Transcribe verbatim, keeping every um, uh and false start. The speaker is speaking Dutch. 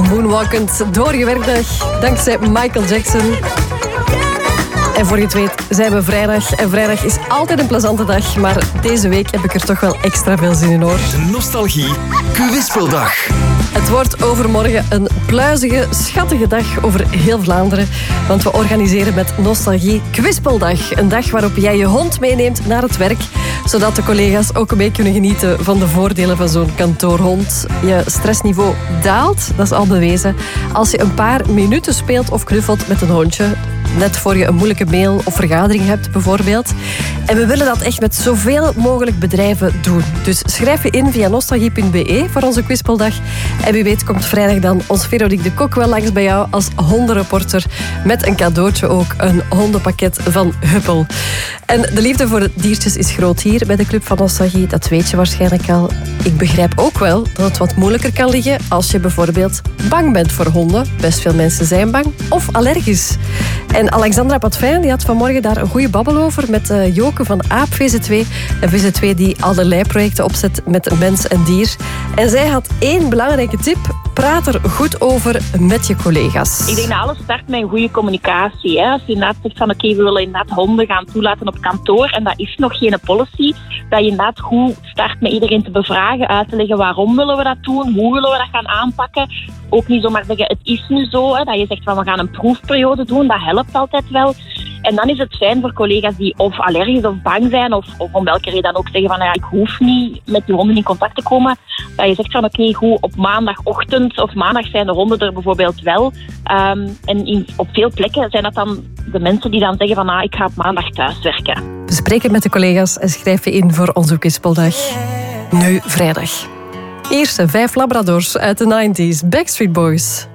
Moonwalkend door je werkdag, dankzij Michael Jackson. En voor je het weet zijn we vrijdag. En vrijdag is altijd een plezante dag. Maar deze week heb ik er toch wel extra veel zin in, hoor. De Nostalgie Kwispeldag. Het wordt overmorgen een pluizige, schattige dag over heel Vlaanderen. Want we organiseren met Nostalgie Kwispeldag. Een dag waarop jij je hond meeneemt naar het werk. Zodat de collega's ook een beetje kunnen genieten van de voordelen van zo'n kantoorhond. Je stressniveau daalt, dat is al bewezen. Als je een paar minuten speelt of knuffelt met een hondje. Net voor je een moeilijke mail of vergadering hebt, bijvoorbeeld. En we willen dat echt met zoveel mogelijk bedrijven doen. Dus schrijf je in via nostalgie punt b e voor onze Kwispeldag. En wie weet komt vrijdag dan ons Veronique de Kok wel langs bij jou als hondenreporter. Met een cadeautje ook, een hondenpakket van Huppel. En de liefde voor diertjes is groot hier bij de Club van Nostalgie. Dat weet je waarschijnlijk al. Ik begrijp ook wel dat het wat moeilijker kan liggen als je bijvoorbeeld bang bent voor honden. Best veel mensen zijn bang. Of allergisch. En Alexandra Patvijn die had vanmorgen daar een goede babbel over met uh, Joke van Aap V Z twee. En V Z twee die allerlei projecten opzet met mens en dier. En zij had één belangrijke tip. Praat er goed over met je collega's. Ik denk dat alles start met een goede communicatie. Hè. Als je inderdaad zegt van oké, okay, we willen inderdaad honden gaan toelaten op kantoor en dat is nog geen policy, dat je inderdaad goed start met iedereen te bevragen, uit te leggen waarom willen we dat doen, hoe willen we dat gaan aanpakken. Ook niet zomaar zeggen het is nu zo, hè, dat je zegt van we gaan een proefperiode doen, dat helpt altijd wel. En dan is het fijn voor collega's die of allergisch of bang zijn of, of om welke reden dan ook zeggen van ja, ik hoef niet met die honden in contact te komen. Dat je zegt van oké, okay, goed, op maandagochtend of maandag zijn de honden er bijvoorbeeld wel. Um, en in, op veel plekken zijn dat dan de mensen die dan zeggen van ah, ik ga op maandag thuiswerken. Bespreek het met de collega's en schrijf je in voor onze Kwispeldag. Nu vrijdag. Eerste vijf Labradors uit de negentig, Backstreet Boys.